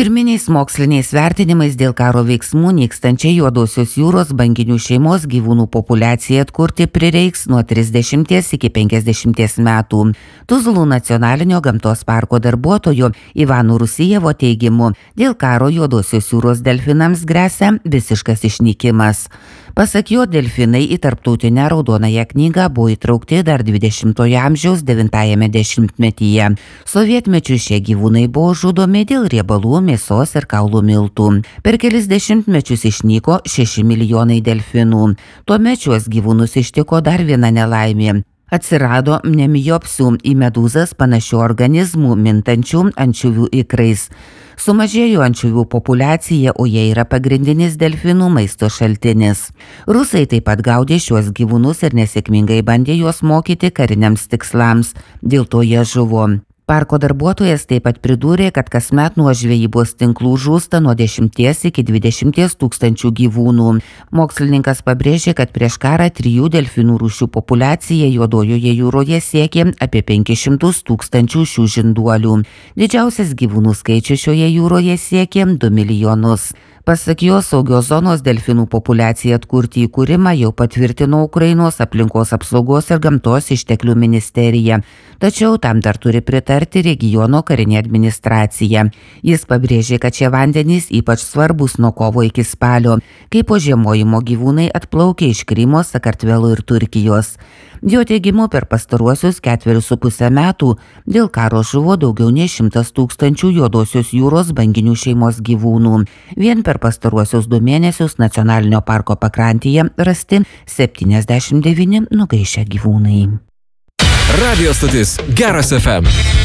Pirminiais moksliniais vertinimais dėl karo veiksmų nykstančiai Juodosios jūros banginių šeimos gyvūnų populiacijai atkurti prireiks nuo 30 iki 50 metų. Tuzlų nacionalinio gamtos parko darbuotojo Ivano Rusijevo teigimu, dėl karo Juodosios jūros delfinams gresia visiškas išnykimas. Pasak jo, delfinai į tarptautinę raudonąją knygą buvo įtraukti dar 20-ojo amžiaus 9-ajame dešimtmetyje. Sovietmečiu šie gyvūnai buvo žudomi dėl riebalų, mėsos ir kaulų miltų. Per kelis dešimtmečius išnyko 6 milijonai delfinų. Tuomet šiuos gyvūnus ištiko dar viena nelaimė. Atsirado nemiopsių, į medūzas panašių organizmų, mintančių ančiuvių ikrais. Sumažėjo ančiuvių populiacija, o jie yra pagrindinis delfinų maisto šaltinis. Rusai taip pat gaudė šiuos gyvūnus ir nesėkmingai bandė juos mokyti kariniams tikslams. Dėl to jie žuvo. Parko darbuotojas taip pat pridūrė, kad kasmet nuo žvejybos tinklų žūsta nuo 10 iki 20 tūkstančių gyvūnų. Mokslininkas pabrėžė, kad prieš karą 3 delfinų rūšių populiacija Juodojoje jūroje siekė apie 500 tūkstančių šių žinduolių. Didžiausias gyvūnų skaičius šioje jūroje siekė 2 milijonus. Pasak jo, saugios zonos delfinų populiacijai atkurti įkūrimą jau patvirtino Ukrainos aplinkos apsaugos ir gamtos išteklių ministerija. Tačiau tam dar turi pritarti regiono karinė administracija. Jis pabrėžė, kad šie vandenys ypač svarbus nuo kovo iki spalio, kai po žiemojimo gyvūnai atplaukia iš Krymo, Sakartvelo ir Turkijos. Jo teigimu, per pastaruosius 4,5 metų dėl karo žuvo daugiau nei 100 tūkstančių Juodosios jūros banginių šeimos gyvūnų. Vien per pastaruosius 2 mėnesius nacionalinio parko pakrantėje rasti 79 nugaišę gyvūnai. Radio stotis Geras FM.